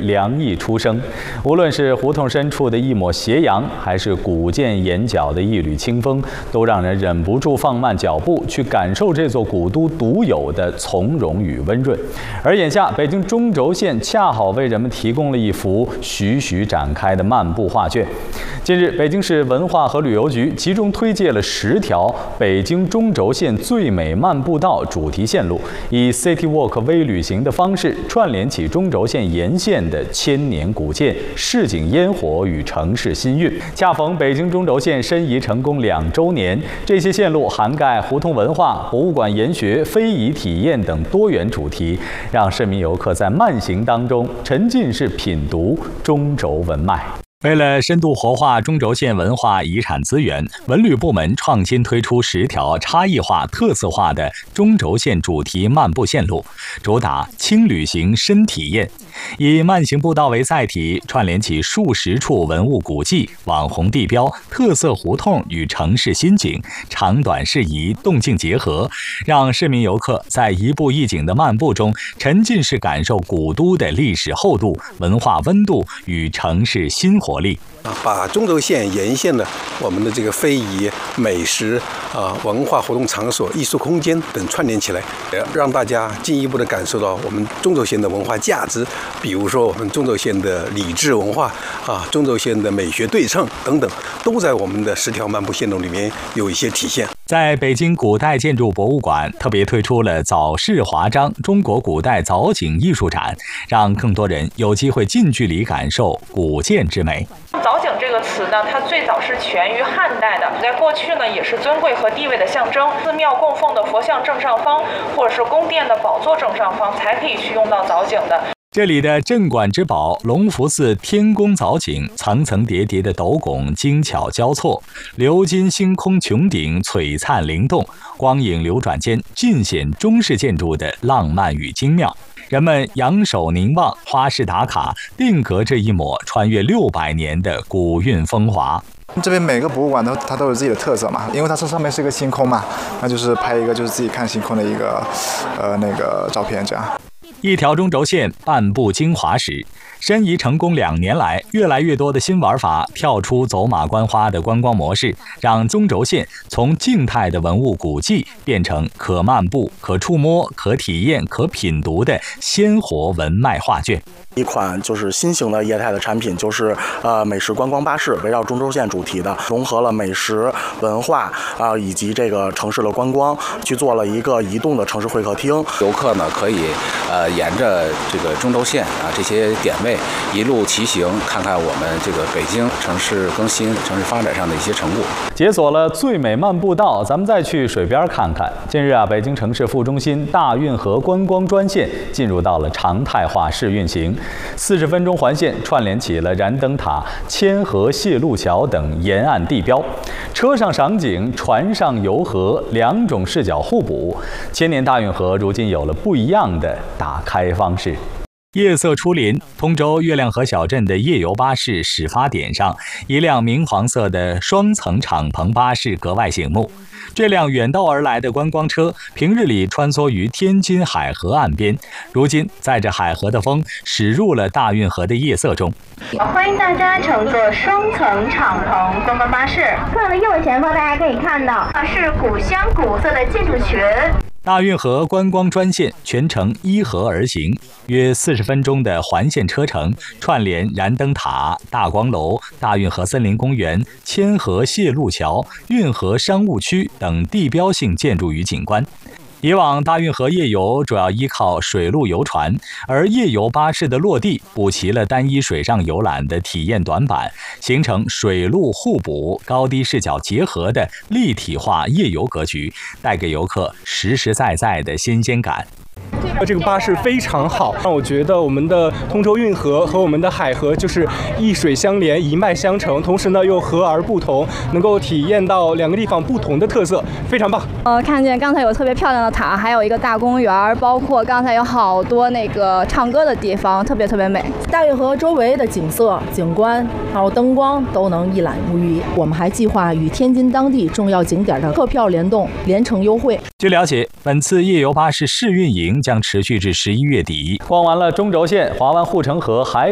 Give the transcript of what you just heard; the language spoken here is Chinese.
凉意初生。无论是胡同深处的一抹斜阳，还是古建眼角的一缕清风，都让人忍不住放慢脚步，去感受这座古都独有的从容与温润。而眼下，北京中轴线恰好为人们提供了一幅徐徐展开的漫步画卷。近日，北京市文化和旅游局集中推介了10条北京中轴线最美漫步道主题线路，以 City Walk 微旅行的方式串联起中轴线沿线的千年古建、市井烟火与城市新韵。恰逢北京中轴线申遗成功2周年，这些线路涵盖胡同文化、博物馆研学、非遗体验等多元主题，让市民游客在慢行当中沉浸式品读中轴文脉。为了深度活化中轴线文化遗产资源，文旅部门创新推出10条差异化、特色化的中轴线主题漫步线路，主打轻旅行、深体验，以慢行步道为载体，串联起数十处文物古迹、网红地标、特色胡同与城市新景，长短适宜，动静结合，让市民游客在一步一景的漫步中，沉浸式感受古都的历史厚度、文化温度与城市新活力。 把中轴线沿线的我们的这个非遗、美食、文化活动场所、艺术空间等串联起来，让大家进一步的感受到我们中轴线的文化价值，比如说我们中轴线的礼制文化中轴线的美学对称等等，都在我们的10条漫步线路里面有一些体现。 在北京古代建筑博物馆特别推出了早市华章中国古代藻井艺术展，让更多人有机会近距离感受古建之美。 藻井这个词呢，它最早是源于汉代的，在过去呢也是尊贵和地位的象征。寺庙供奉的佛像正上方，或者是宫殿的宝座正上方，才可以去用到藻井的。 这里的镇馆之宝隆福寺天宫藻井，层层叠叠的斗拱精巧交错，鎏金星空穹顶璀璨灵动，光影流转间尽显中式建筑的浪漫与精妙。人们仰首凝望，花式打卡，定格这一抹穿越600年的古韵风华。 这边每个博物馆它都有自己的特色嘛，因为它这上面是一个星空嘛，那就是拍一个就是自己看星空的一个那个照片这样。 一条中轴线半步精华史。申遗成功2年来，越来越多的新玩法跳出走马观花的观光模式，让中轴线从静态的文物古迹变成可漫步、可触摸、可体验、可品读的鲜活文脉画卷。 一款就是新型的业态的产品，就是美食观光巴士，围绕中轴线主题的，融合了美食文化以及这个城市的观光，去做了一个移动的城市会客厅。 游客呢可以沿着这个中轴线这些点位一路骑行，看看我们这个北京城市更新、城市发展上的一些成果。 解锁了最美漫步道，咱们再去水边看看。近日北京城市副中心大运河观光专线进入到了常态化试运行。40分钟环线串联起了燃灯塔、千河谢路桥等沿岸地标，车上赏景，船上游河，2种视角互补。千年大运河如今有了不一样的打开方式。夜色初临，通州月亮河小镇的夜游巴士始发点上，一辆明黄色的双层敞篷巴士格外醒目。这辆远道而来的观光车，平日里穿梭于天津海河岸边，如今载着海河的风，驶入了大运河的夜色中。 欢迎大家乘坐双层敞篷观光巴士，侧的右前方大家可以看到是古香古色的建筑群。 大运河观光专线全程依河而行，约40分钟的环线车程，串联燃灯塔、大光楼、大运河森林公园、千河谢路桥、运河商务区等地标性建筑与景观。以往大运河夜游主要依靠水陆游船，而夜游巴士的落地补齐了单一水上游览的体验短板，形成水陆互补、高低视角结合的立体化夜游格局，带给游客实实在在的新鲜感。 这个巴士非常好，让我觉得我们的通州运河和我们的海河就是一水相连、一脉相承，同时呢又和而不同，能够体验到2个地方不同的特色，非常棒。 看见刚才有特别漂亮的塔，还有一个大公园，包括刚才有好多那个唱歌的地方，特别特别美。 大运河周围的景色、景观还有灯光都能一览无余。我们还计划与天津当地重要景点的客票联动，连程优惠。 据了解，本次夜游巴士试运营将持续至11月底。逛完了中轴线，划完护城河，还